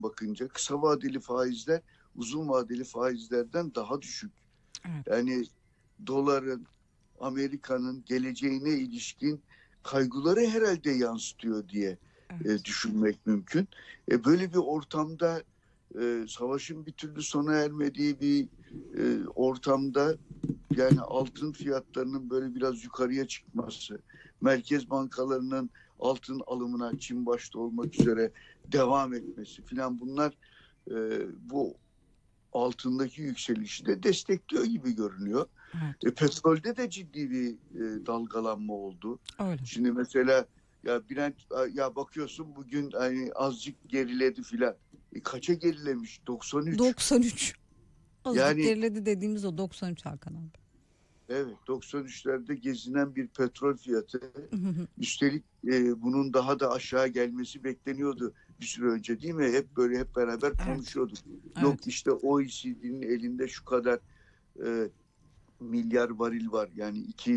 bakınca kısa vadeli faizler uzun vadeli faizlerden daha düşük. Evet. Yani doların, Amerika'nın geleceğine ilişkin kaygıları herhalde yansıtıyor diye Evet. düşünmek mümkün. Böyle bir ortamda savaşın bir türlü sona ermediği bir ortamda yani altın fiyatlarının böyle biraz yukarıya çıkması, merkez bankalarının altın alımına Çin başta olmak üzere devam etmesi filan bunlar bu altındaki yükselişi de destekliyor gibi görünüyor. Evet. Petrolde de ciddi bir dalgalanma oldu. Öyle. Şimdi mesela ya Brent ya bakıyorsun bugün hani azıcık geriledi filan. Kaça gerilemiş? 93. 93. Azıcık Yani geriledi dediğimiz o 93 Hakan abi. evet 93'lerde gezinen bir petrol fiyatı. Üstelik bunun daha da aşağı gelmesi bekleniyordu bir süre önce değil mi? Hep beraber Evet. konuşuyorduk. Yok Evet. işte OECD'nin elinde şu kadar e, milyar varil var. Yani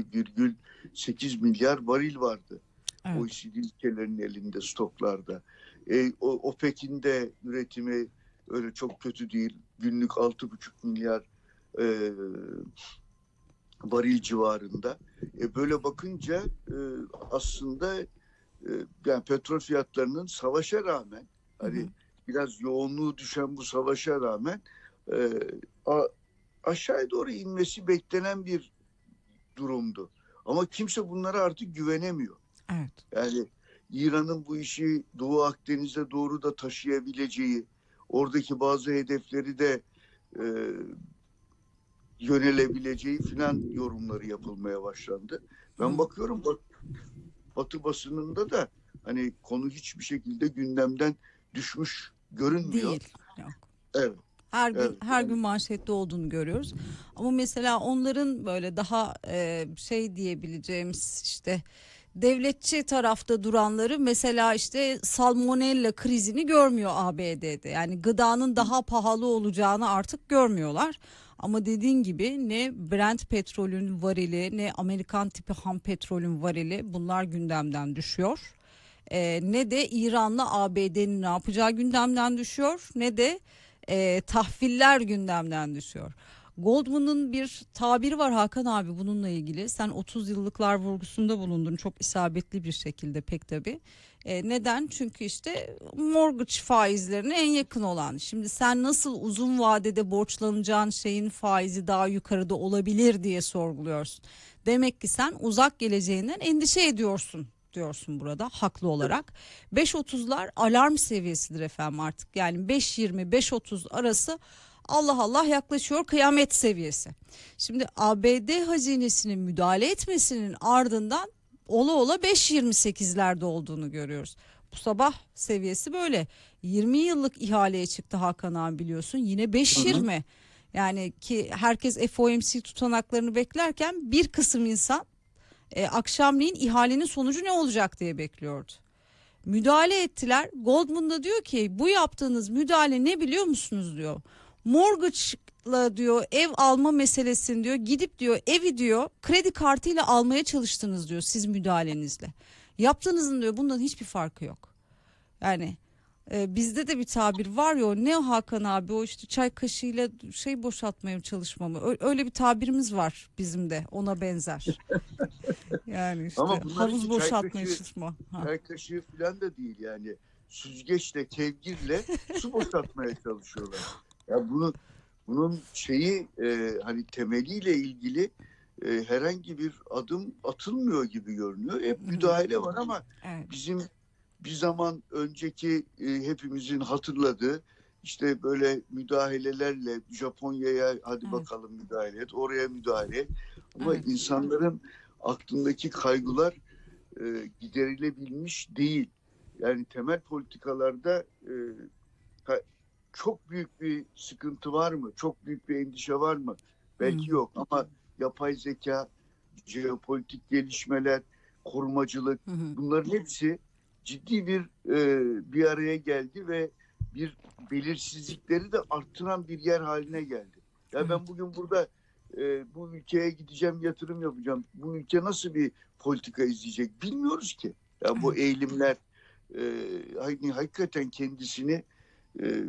2,8 milyar varil vardı. Evet. OECD ülkelerinin elinde stoklarda. OPEC'in de üretimi öyle çok kötü değil. Günlük 6,5 milyar e, varil civarında. Böyle bakınca aslında yani petrol fiyatlarının savaşa rağmen hani biraz yoğunluğu düşen bu savaşa rağmen e, aşağıya doğru inmesi beklenen bir durumdu. Ama kimse bunlara artık güvenemiyor. Evet. Yani İran'ın bu işi Doğu Akdeniz'e doğru da taşıyabileceği, oradaki bazı hedefleri de e, yönelebileceği filan yorumları yapılmaya başlandı. Ben bakıyorum Batı basınında da hani konu hiçbir şekilde gündemden düşmüş görünmüyor. Değil. Yok. Evet, Her gün evet. her gün manşette olduğunu görüyoruz. Ama mesela onların böyle daha şey diyebileceğimiz işte devletçi tarafta duranları mesela işte salmonella krizini görmüyor ABD'de. Yani gıdanın daha pahalı olacağını artık görmüyorlar. Ama dediğin gibi ne Brent petrolün varili ne Amerikan tipi ham petrolün varili bunlar gündemden düşüyor. Ne de İran'la ABD'nin ne yapacağı gündemden düşüyor ne de tahviller gündemden düşüyor. Goldman'ın bir tabiri var Hakan abi bununla ilgili. Sen 30 yıllıklar vurgusunda bulundun çok isabetli bir şekilde pek tabii. Neden? Çünkü işte mortgage faizlerine en yakın olan. Şimdi sen nasıl uzun vadede borçlanacağın şeyin faizi daha yukarıda olabilir diye sorguluyorsun. Demek ki sen uzak geleceğinden endişe ediyorsun diyorsun burada haklı olarak. 5.30'lar alarm seviyesidir efendim artık. Yani 5.20 5.30 arası Allah Allah yaklaşıyor kıyamet seviyesi. Şimdi ABD hazinesinin müdahale etmesinin ardından ola ola 5.28'lerde olduğunu görüyoruz. Bu sabah seviyesi böyle. 20 yıllık ihaleye çıktı Hakan abi biliyorsun. Yine Hı hı. 5.20. Yani ki herkes FOMC tutanaklarını beklerken bir kısım insan akşamleyin ihalenin sonucu ne olacak diye bekliyordu. Müdahale ettiler. Goldman da diyor ki bu yaptığınız müdahale ne biliyor musunuz diyor. Mortgage'la diyor ev alma meselesini diyor gidip diyor evi diyor kredi kartıyla almaya çalıştınız diyor siz müdahalenizle. Yaptığınızın diyor bundan hiçbir farkı yok. Yani bizde de bir tabir var ya o ne Hakan abi o işte çay kaşığıyla şey boşaltmaya çalışma mı? Öyle bir tabirimiz var bizim de ona benzer. Yani işte Ama bunlar havuz işte boşaltmaya çalışma. Ha. çay kaşığı falan da değil yani. Süzgeçle, kevgirle su boşaltmaya çalışıyorlar. Ya bunun şeyi hani temeliyle ilgili herhangi bir adım atılmıyor gibi görünüyor. Hep müdahale var ama Evet. bizim bir zaman önceki hepimizin hatırladığı işte böyle müdahalelerle Japonya'ya hadi Evet. bakalım müdahale et, oraya müdahale et. Ama Evet. insanların aklındaki kaygılar giderilebilmiş değil. Yani temel politikalarda çok büyük bir sıkıntı var mı? Çok büyük bir endişe var mı? Belki yok ama yapay zeka, jeopolitik gelişmeler, korumacılık bunların hepsi ciddi bir araya geldi ve bir belirsizlikleri de arttıran bir yer haline geldi. Ya ben Evet. bugün burada bu ülkeye gideceğim, yatırım yapacağım. Bu ülke nasıl bir politika izleyecek bilmiyoruz ki. Ya bu Evet. eğilimler hakikaten kendisini e,